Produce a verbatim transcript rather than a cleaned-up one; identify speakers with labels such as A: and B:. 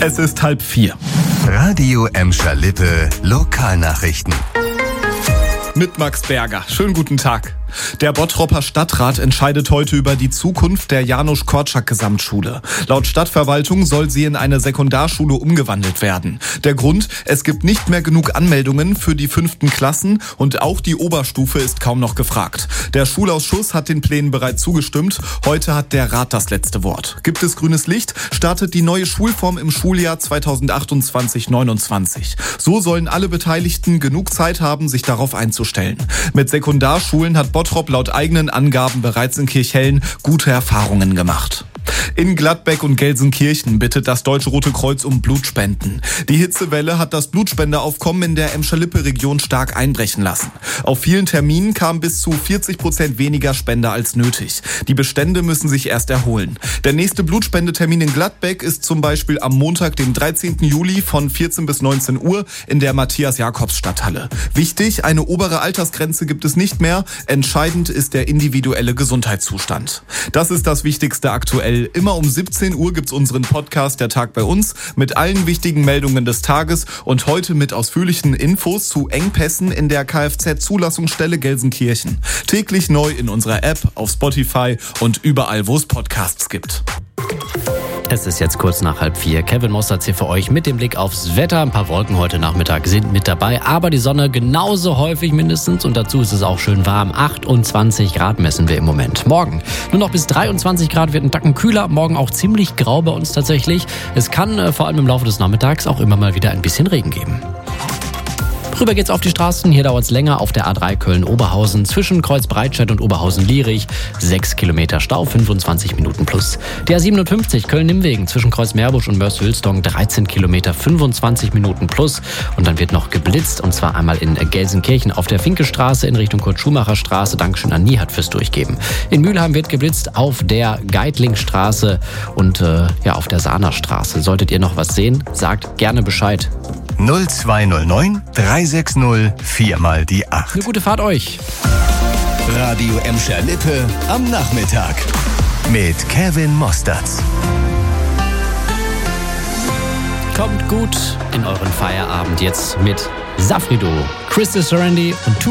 A: Es ist halb vier.
B: Radio Emscher Lippe Lokalnachrichten.
A: Mit Max Berger. Schönen guten Tag. Der Bottropper Stadtrat entscheidet heute über die Zukunft der Janusz-Korczak-Gesamtschule. Laut Stadtverwaltung soll sie in eine Sekundarschule umgewandelt werden. Der Grund? Es gibt nicht mehr genug Anmeldungen für die fünften Klassen und auch die Oberstufe ist kaum noch gefragt. Der Schulausschuss hat den Plänen bereits zugestimmt. Heute hat der Rat das letzte Wort. Gibt es grünes Licht, startet die neue Schulform im Schuljahr zweitausendachtundzwanzig neunundzwanzig. So sollen alle Beteiligten genug Zeit haben, sich darauf einzustellen. Mit Sekundarschulen hat Bottrop laut eigenen Angaben bereits in Kirchhellen gute Erfahrungen gemacht. In Gladbeck und Gelsenkirchen bittet das Deutsche Rote Kreuz um Blutspenden. Die Hitzewelle hat das Blutspendeaufkommen in der Emscher-Lippe-Region stark einbrechen lassen. Auf vielen Terminen kamen bis zu vierzig Prozent weniger Spender als nötig. Die Bestände müssen sich erst erholen. Der nächste Blutspendetermin in Gladbeck ist zum Beispiel am Montag, dem dreizehnten Juli von vierzehn bis neunzehn Uhr in der Matthias-Jakobs-Stadthalle. Wichtig, eine obere Altersgrenze gibt es nicht mehr. Entscheidend ist der individuelle Gesundheitszustand. Das ist das Wichtigste aktuell. Immer um siebzehn Uhr gibt's unseren Podcast Der Tag bei uns mit allen wichtigen Meldungen des Tages und heute mit ausführlichen Infos zu Engpässen in der Kfz-Zulassungsstelle Gelsenkirchen. Täglich neu in unserer App, auf Spotify und überall, wo es Podcasts gibt.
C: Es ist jetzt kurz nach halb vier. Kevin Mossertz hier für euch mit dem Blick aufs Wetter. Ein paar Wolken heute Nachmittag sind mit dabei, aber die Sonne genauso häufig mindestens und dazu ist es auch schön warm. achtundzwanzig Grad messen wir im Moment. Morgen nur noch bis dreiundzwanzig Grad, wird ein Tacken kühler. Morgen auch ziemlich grau bei uns tatsächlich. Es kann äh, vor allem im Laufe des Nachmittags auch immer mal wieder ein bisschen Regen geben. Rüber geht's auf die Straßen. Hier dauert's länger auf der A drei Köln-Oberhausen zwischen Kreuzbreitstedt und Oberhausen-Lierich. Sechs Kilometer Stau, fünfundzwanzig Minuten plus. Die A siebenundfünfzig Köln-Nimmwegen zwischen Kreuzmeerbusch und Mörs-Hülsdong, dreizehn Kilometer, fünfundzwanzig Minuten plus. Und dann wird noch geblitzt und zwar einmal in Gelsenkirchen auf der Finkestraße in Richtung Kurt-Schumacher-Straße. Dankeschön an Nihat fürs Durchgeben. In Mülheim wird geblitzt auf der Geitlingstraße und äh, ja auf der Sahnerstraße. Solltet ihr noch was sehen, sagt gerne Bescheid.
B: null zwei null neun drei sechs null vier mal die acht.
C: Eine gute Fahrt euch.
B: Radio Emscher Lippe am Nachmittag mit Kevin Mossertz.
C: Kommt gut in euren Feierabend jetzt mit Safrido, Chris Serendi und Two